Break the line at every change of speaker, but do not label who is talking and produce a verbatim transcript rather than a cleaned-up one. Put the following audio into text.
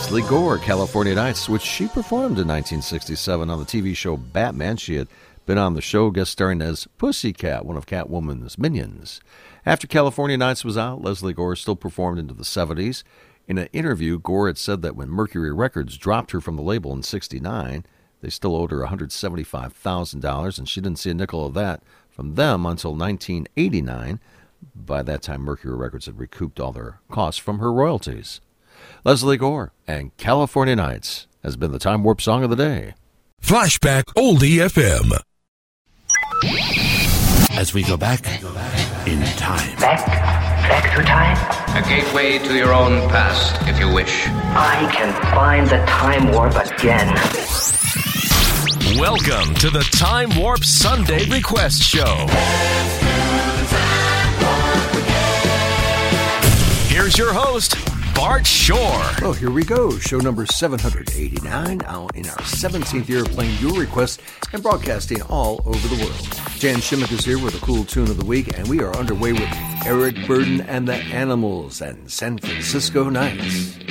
Leslie Gore, California Nights, which she performed in nineteen sixty-seven on the T V show Batman. She had been on the show guest starring as Pussycat, one of Catwoman's minions. After California Nights was out, Leslie Gore still performed into the seventies. In an interview, Gore had said that when Mercury Records dropped her from the label in sixty-nine, they still owed her one hundred seventy-five thousand dollars, and she didn't see a nickel of that from them until nineteen eighty-nine. By that time, Mercury Records had recouped all their costs from her royalties. Leslie Gore and California Nights has been the Time Warp Song of the Day.
Flashback Oldie F M. As we go back in time.
Back, back through time?
A gateway to your own past, if you wish.
I can find the time warp again.
Welcome to the Time Warp Sunday Request Show. Here's your host, Bart Shore.
Oh, here we go. Show number seven hundred eighty-nine, out in our seventeenth year of playing your requests and broadcasting all over the world. Jan Shimmick is here with a cool tune of the week, and we are underway with Eric Burdon and the Animals and San Francisco Nights.